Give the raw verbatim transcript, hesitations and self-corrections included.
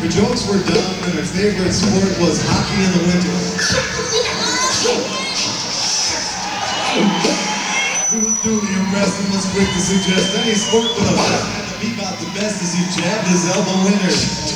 Her jokes were dumb and her favorite sport was hockey in the winter. Duly impressed and was quick to suggest any sport with a bat had to be about the best as he jabbed his elbow in her.